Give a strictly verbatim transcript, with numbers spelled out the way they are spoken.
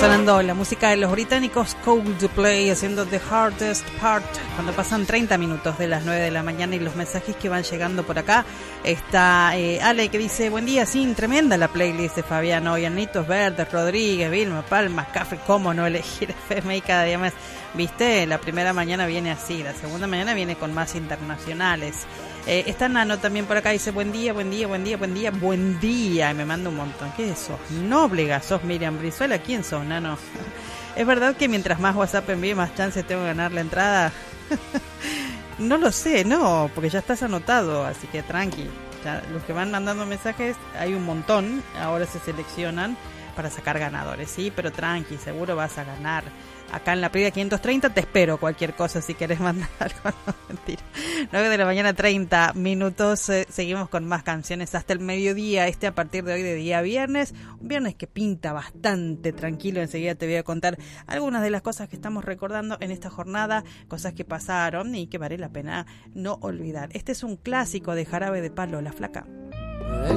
sonando la música de los británicos Coldplay haciendo The Hardest Part cuando pasan treinta minutos de las nueve de la mañana y los mensajes que van llegando por acá. Está eh, Ale que dice: buen día, sí, tremenda la playlist de Fabián hoy. Anitos Verdes, Rodríguez, Vilma, Palmas, Café, cómo no elegir F M I cada día más. Viste, la primera mañana viene así, la segunda mañana viene con más internacionales. Eh, está Nano también por acá, dice: buen día, buen día, buen día, buen día, buen día. Y me manda un montón. ¿Qué es eso? Nóbrega, sos Miriam Brizuela. ¿Quién sos, Nano? ¿Es verdad que mientras más WhatsApp envíe, más chances tengo de ganar la entrada? No lo sé, no, porque ya estás anotado, así que tranqui. Ya, los que van mandando mensajes, hay un montón, ahora se seleccionan para sacar ganadores, sí, pero tranqui, seguro vas a ganar. Acá en la previa quinientos treinta te espero cualquier cosa si querés mandar algo. No, mentira. nueve de la mañana, treinta minutos. Eh, seguimos con más canciones hasta el mediodía. Este a partir de hoy de día viernes. Un viernes que pinta bastante tranquilo. Enseguida te voy a contar algunas de las cosas que estamos recordando en esta jornada. Cosas que pasaron y que vale la pena no olvidar. Este es un clásico de Jarabe de Palo, La Flaca.